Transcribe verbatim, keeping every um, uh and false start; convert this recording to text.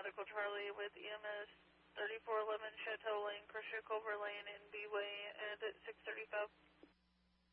Echo Charlie with E M S thirty-four eleven Chateau Lane, Crusher Culver Lane, and B-Way, and at six thirty-five